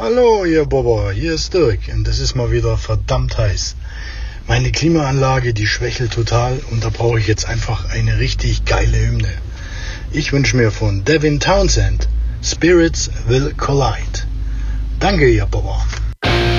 Hallo, ihr Bobber, hier ist Dirk und es ist mal wieder verdammt heiß. Meine Klimaanlage, die schwächelt total und da brauche ich jetzt einfach eine richtig geile Hymne. Ich wünsche mir von Devin Townsend Spirits Will Collide. Danke, ihr Bobber.